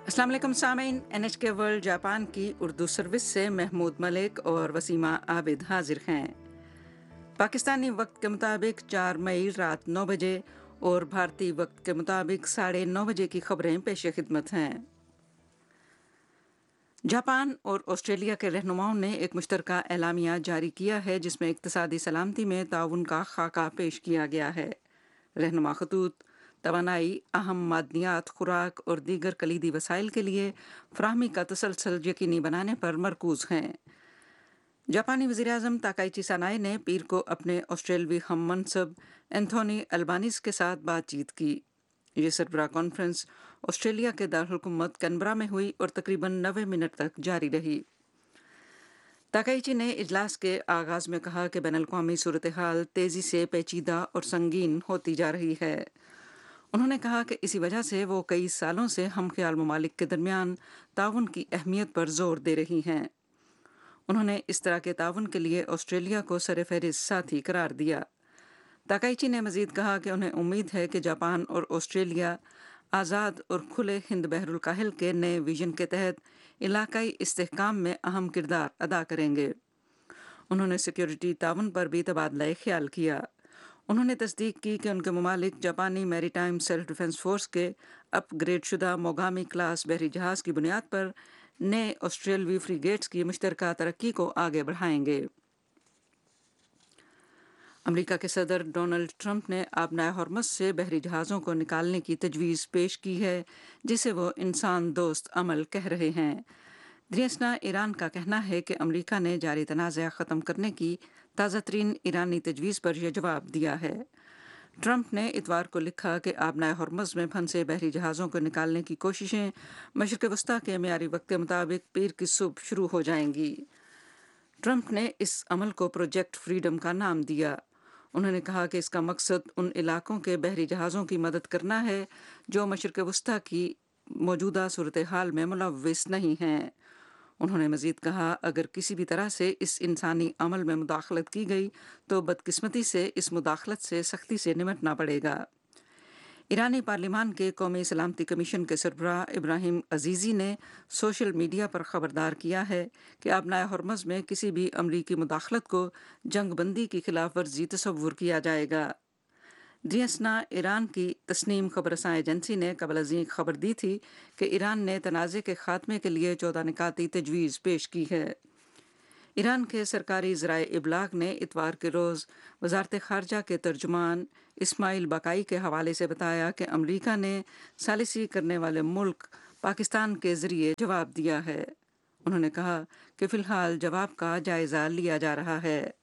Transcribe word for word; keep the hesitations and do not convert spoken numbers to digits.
अस्सलाम वालेकुम सामीन। एन एच के वर्ल्ड जापान की उर्दू सर्विस से महमूद मलिक और वसीमा आबिद हाजिर हैं। पाकिस्तानी वक्त के मुताबिक चार मई रात नौ बजे और भारतीय वक्त के मुताबिक साढ़े नौ बजे की खबरें पेश खिदमत हैं। जापान और ऑस्ट्रेलिया के रहनुमाओं ने एक मुश्तरका एलामिया जारी किया है जिसमें इक्तसादी सलामती में ताउन का खाका पेश किया गया है। रहनुमा खतूत तवानाई, अहम मादनियात, खुराक और दीगर कलीदी वसाइल के लिए फ्राहमी का तसलसल यकीनी बनाने पर मरकूज हैं। जापानी वज़ीर-ए-आज़म ताकाइची सानाए ने पीर को अपने ऑस्ट्रेलवी हम मनसब एंथोनी अल्बानीज़ के साथ बातचीत की। ये सरबराह कॉन्फ्रेंस ऑस्ट्रेलिया के दारहुकूमत कैनबरा में हुई और तकरीबन नब्बे मिनट तक जारी रही। ताकाइची ने इजलास के आगाज़ में कहा कि बैनुल-अक़वामी सूरत हाल तेज़ी से पेचीदा और संगीन होती जा रही है। उन्होंने कहा कि इसी वजह से वो कई सालों से हम ख्याल ममालिक के दरमियान ताउन की अहमियत पर जोर दे रही हैं। उन्होंने इस तरह के ताउन के लिए ऑस्ट्रेलिया को सरफहरिस्त साथी करार दिया। ताकाइची ने मजीद कहा कि उन्हें उम्मीद है कि जापान और ऑस्ट्रेलिया आज़ाद और खुले हिंद बहरुल काहिल के नए विजन के तहत इलाकाई इस्तेहकाम में अहम किरदार अदा करेंगे। उन्होंने सिक्योरिटी ताउन पर भी तबादला ख्याल किया। उन्होंने तस्दीक की कि उनके ममालिक जापानी मैरीटाइम सेल्फ डिफेंस फोर्स के अपग्रेड शुदा मोगामी क्लास बहरी जहाज़ की बुनियाद पर नए ऑस्ट्रेलवी फ्रीगेट्स की मुश्तरका तरक्की को आगे बढ़ाएंगे। अमेरिका के सदर डोनाल्ड ट्रंप ने आबनाए हॉर्मज़ से बहरी जहाज़ों को निकालने की तजवीज़ पेश की है जिसे वो इंसान दोस्त अमल कह रहे हैं। द्रियसना ईरान का कहना है कि अमेरिका ने जारी तनाज़ा ख़त्म करने की ताज़ा तरीन ईरानी तजवीज़ पर यह जवाब दिया है। ट्रंप ने इतवार को लिखा कि आबनाए हॉर्मज़ में फंसे बहरी जहाज़ों को निकालने की कोशिशें मशरिक़ वस्ता के मियारी वक्त के मुताबिक पीर की सुबह शुरू हो जाएंगी। ट्रंप ने इस अमल को प्रोजेक्ट फ्रीडम का नाम दिया। उन्होंने कहा कि इसका मकसद उन इलाकों के बहरी जहाज़ों की मदद करना है जो मशरिक़ वस्ता की मौजूदा सूरत हाल में मुलव्विस नहीं हैं। उन्होंने मजीद कहा, अगर किसी भी तरह से इस इंसानी अमल में मुदाखलत की गई तो बदकिस्मती से इस मुदाखलत से सख्ती से निमटना पड़ेगा। ईरानी पार्लिमान के कौमी सलामती कमीशन के सरबराह इब्राहिम अजीज़ी ने सोशल मीडिया पर खबरदार किया है कि आबनाए हॉर्मज़ में किसी भी अमरीकी मुदाखलत को जंग बंदी की खिलाफ वर्जी तसव्वुर किया जाएगा। दियसना ईरान की तस्नीम खबरसां एजेंसी ने कबल अज़ीं खबर दी थी कि ईरान ने तनाज़े के खात्मे के लिए चौदह निकाती तजवीज़ पेश की है। ईरान के सरकारी ज़राए इबलाग ने इतवार के रोज़ वज़ारत ख़ारजा के तर्जुमान इस्माइल बकाई के हवाले से बताया कि अमरीका ने सालिसी करने वाले मुल्क पाकिस्तान के ज़रिए जवाब दिया है। उन्होंने कहा कि फ़िलहाल जवाब का जायज़ा लिया जा रहा है।